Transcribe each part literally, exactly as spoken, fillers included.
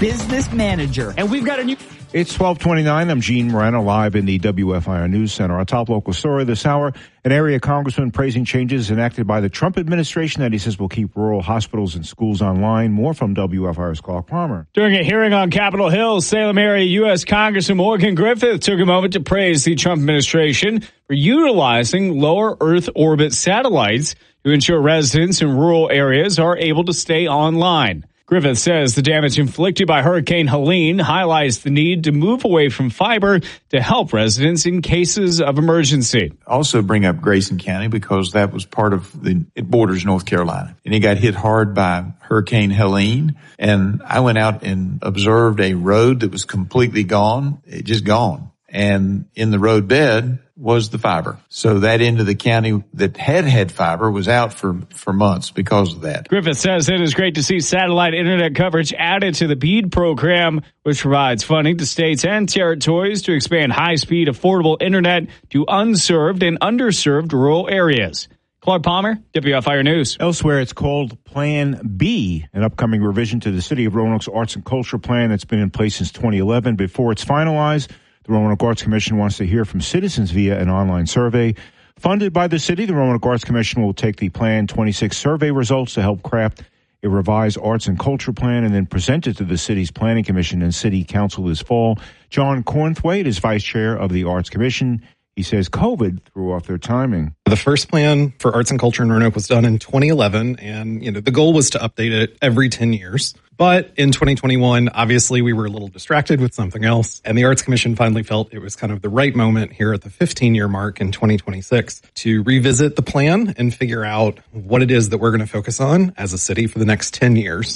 business manager. And we've got a new... It's twelve twenty-nine. I'm Gene Moreno, live in the W F I R News Center. Our top local story this hour, an area congressman praising changes enacted by the Trump administration that he says will keep rural hospitals and schools online. More from W F I R's Clark Palmer. During a hearing on Capitol Hill, Salem area U S Congressman Morgan Griffith took a moment to praise the Trump administration for utilizing lower Earth orbit satellites to ensure residents in rural areas are able to stay online. Griffith says the damage inflicted by Hurricane Helene highlights the need to move away from fiber to help residents in cases of emergency. Also bring up Grayson County because that was part of the, it borders North Carolina. And it got hit hard by Hurricane Helene. And I went out and observed a road that was completely gone, it just gone. And in the road bed was the fiber. So that end of the county that had had fiber was out for, for months because of that. Griffith says it is great to see satellite internet coverage added to the BEAD program, which provides funding to states and territories to expand high-speed, affordable internet to unserved and underserved rural areas. Clark Palmer, W F I R News. Elsewhere, it's called Plan B, an upcoming revision to the City of Roanoke's Arts and Culture Plan that's been in place since twenty eleven. Before it's finalized, the Roanoke Arts Commission wants to hear from citizens via an online survey. Funded by the city, the Roanoke Arts Commission will take the Plan twenty-six survey results to help craft a revised arts and culture plan and then present it to the city's planning commission and city council this fall. John Cornthwaite is vice chair of the Arts Commission. He says COVID threw off their timing. The first plan for arts and culture in Roanoke was done in twenty eleven, and you know the goal was to update it every ten years. But in twenty twenty-one, obviously, we were a little distracted with something else, and the Arts Commission finally felt it was kind of the right moment here at the fifteen-year mark in twenty twenty-six to revisit the plan and figure out what it is that we're going to focus on as a city for the next ten years.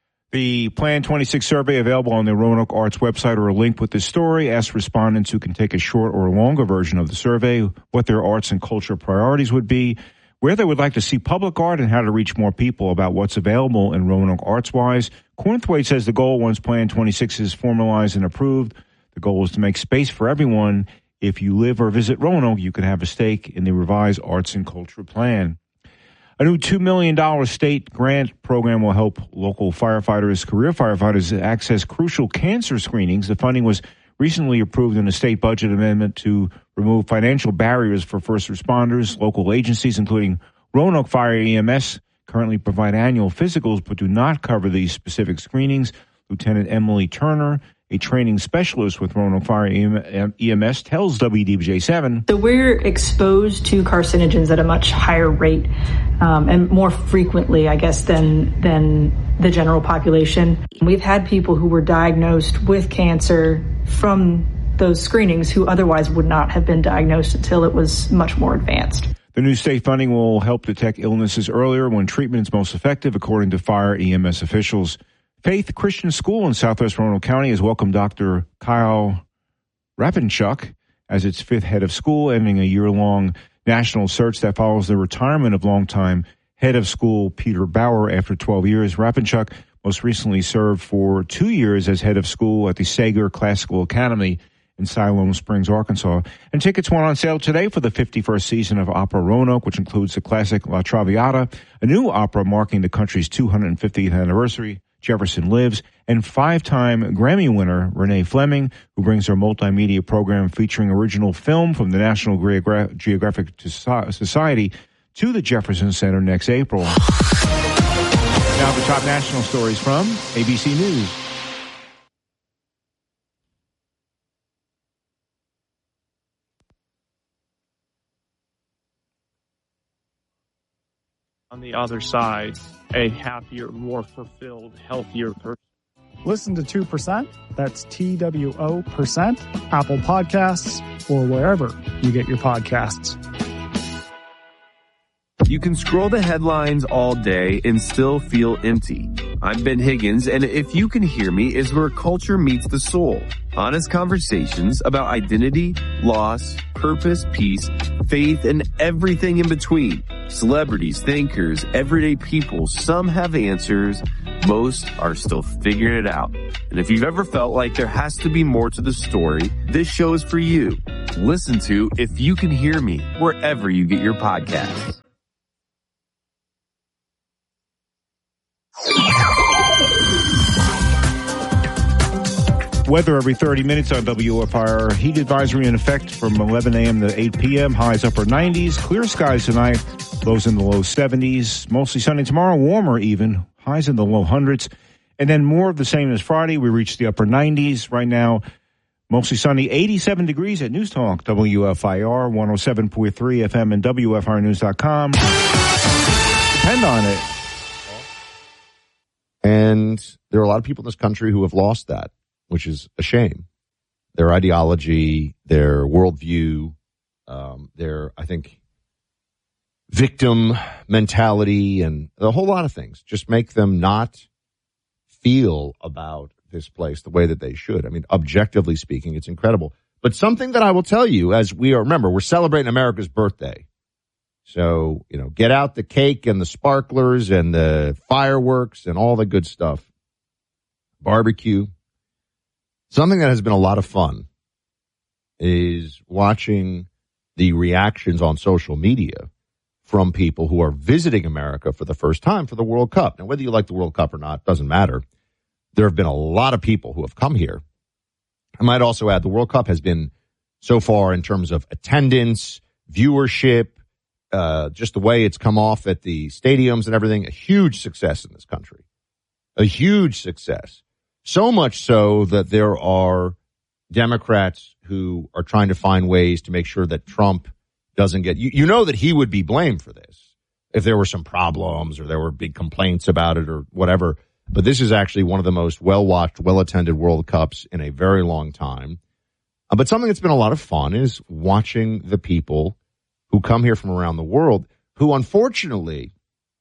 The Plan twenty-six survey available on the Roanoke Arts website or a link with this story asks respondents who can take a short or longer version of the survey what their arts and culture priorities would be, where they would like to see public art, and how to reach more people about what's available in Roanoke arts-wise. Cornthwaite says the goal, once Plan twenty-six is formalized and approved, the goal is to make space for everyone. If you live or visit Roanoke, you can have a stake in the revised arts and culture plan. A new two million dollars state grant program will help local firefighters, career firefighters, access crucial cancer screenings. The funding was recently approved in a state budget amendment to remove financial barriers for first responders. Local agencies, including Roanoke Fire E M S, currently provide annual physicals but do not cover these specific screenings. Lieutenant Emily Turner, a training specialist with Roanoke Fire E M S, tells W D B J seven. So we're exposed to carcinogens at a much higher rate um, and more frequently, I guess, than than the general population. We've had people who were diagnosed with cancer from those screenings who otherwise would not have been diagnosed until it was much more advanced. The new state funding will help detect illnesses earlier when treatment is most effective, according to Fire E M S officials. Faith Christian School in Southwest Roanoke County has welcomed Doctor Kyle Rapinchuk as its fifth head of school, ending a year-long national search that follows the retirement of longtime head of school Peter Bauer after twelve years. Rapinchuk most recently served for two years as head of school at the Sager Classical Academy in Siloam Springs, Arkansas. And tickets went on sale today for the fifty-first season of Opera Roanoke, which includes the classic La Traviata, a new opera marking the country's two hundred fiftieth anniversary. Jefferson Lives, and five-time Grammy winner Renee Fleming, who brings her multimedia program featuring original film from the National Geogra- Geographic Society to the Jefferson Center next April. Now the top national stories from A B C News. On the other side, a happier, more fulfilled, healthier person. Listen to two percent, that's T W O percent, Apple Podcasts, or wherever you get your podcasts. You can scroll the headlines all day and still feel empty. I'm Ben Higgins, and If You Can Hear Me is where culture meets the soul. Honest conversations about identity, loss, purpose, peace, faith, and everything in between. Celebrities, thinkers, everyday people, some have answers, most are still figuring it out. And if you've ever felt like there has to be more to the story, this show is for you. Listen to If You Can Hear Me, wherever you get your podcasts. Weather every thirty minutes on W F I R. Heat advisory in effect from eleven a.m. to eight p.m. Highs upper nineties. Clear skies tonight. Lows in the low seventies. Mostly sunny tomorrow. Warmer even. Highs in the low hundreds. And then more of the same as Friday. We reached the upper nineties. Right now, mostly sunny. eighty-seven degrees at News Talk. W F I R one oh seven point three F M and W F I R news dot com. Depend on it. And there are a lot of people in this country who have lost that, which is a shame. Their ideology, their worldview, um, their, I think, victim mentality, and a whole lot of things just make them not feel about this place the way that they should. I mean, objectively speaking, it's incredible. But something that I will tell you, as we are, remember, we're celebrating America's birthday. So, you know, get out the cake and the sparklers and the fireworks and all the good stuff. Barbecue. Something that has been a lot of fun is watching the reactions on social media from people who are visiting America for the first time for the World Cup. Now, whether you like the World Cup or not, doesn't matter. There have been a lot of people who have come here. I might also add the World Cup has been so far in terms of attendance, viewership, uh, just the way it's come off at the stadiums and everything, a huge success in this country. A huge success. So much so that there are Democrats who are trying to find ways to make sure that Trump doesn't get, you, you know that he would be blamed for this if there were some problems or there were big complaints about it or whatever. But this is actually one of the most well-watched, well-attended World Cups in a very long time. Uh, but something that's been a lot of fun is watching the people who come here from around the world who, unfortunately,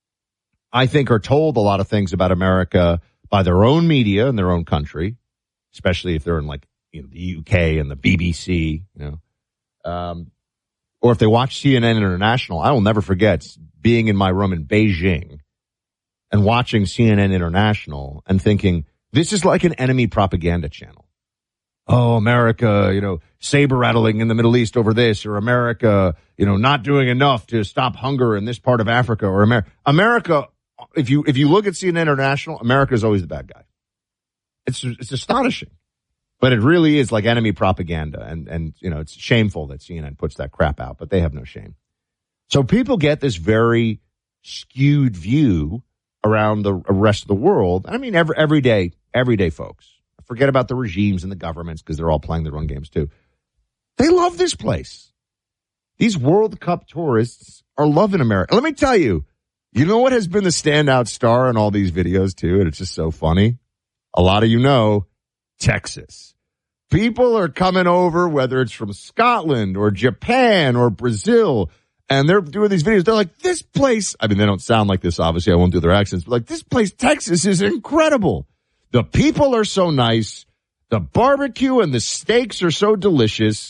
I think are told a lot of things about America by their own media in their own country, especially if they're in, like, you know, the U K and the B B C, you know, um, or if they watch C N N International. I will never forget being in my room in Beijing and watching C N N International and thinking, this is like an enemy propaganda channel. Oh, America, you know, saber rattling in the Middle East over this, or America, you know, not doing enough to stop hunger in this part of Africa, or America. America, if you, if you look at C N N International, America is always the bad guy. It's, it's astonishing, but it really is like enemy propaganda. And, and, you know, it's shameful that C N N puts that crap out, but they have no shame. So people get this very skewed view around the rest of the world. I mean, every, everyday, everyday folks. Forget about the regimes and the governments because they're all playing their own games too. They love this place. These World Cup tourists are loving America. Let me tell you, you know what has been the standout star in all these videos too? And it's just so funny. A lot of you know, Texas. People are coming over, whether it's from Scotland or Japan or Brazil, and they're doing these videos. They're like, this place, I mean, they don't sound like this, obviously. I won't do their accents, but like, this place, Texas, is incredible. The people are so nice. The barbecue and the steaks are so delicious.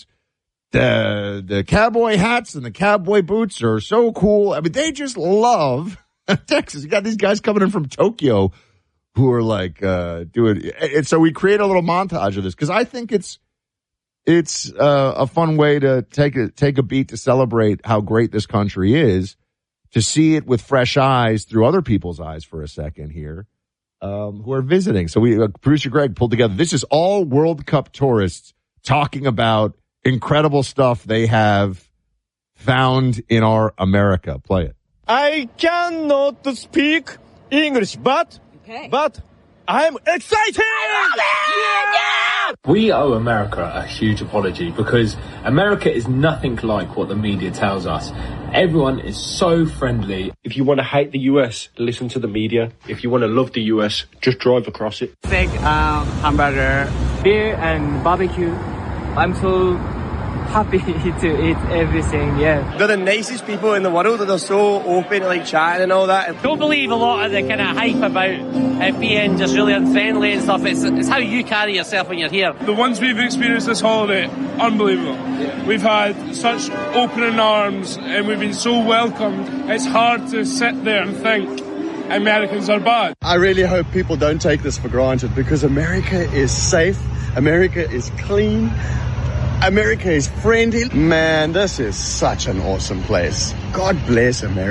The the cowboy hats and the cowboy boots are so cool. I mean, they just love Texas. You got these guys coming in from Tokyo who are like uh, doing it. And so we create a little montage of this because I think it's it's uh, a fun way to take a take a beat to celebrate how great this country is, to see it with fresh eyes through other people's eyes for a second here. Um, who are visiting. So we, uh, producer Greg pulled together. This is all World Cup tourists talking about incredible stuff they have found in our America. Play it. I cannot speak English, but, okay. but I'm excited! I love it! Yeah! Yeah! We owe America a huge apology because America is nothing like what the media tells us. Everyone is so friendly. If you want to hate the U S, listen to the media. If you want to love the U S, just drive across it. Steak, um, hamburger, beer and barbecue. I'm so happy to eat everything, yeah. They're the nicest people in the world. They're so open, like chatting and all that. Don't believe a lot of the kind of hype about it being just really unfriendly and stuff. It's, it's how you carry yourself when you're here. The ones we've experienced this holiday, unbelievable. Yeah. We've had such opening arms and we've been so welcomed. It's hard to sit there and think Americans are bad. I really hope people don't take this for granted because America is safe. America is clean. America is friendly. Man, this is such an awesome place. God bless America.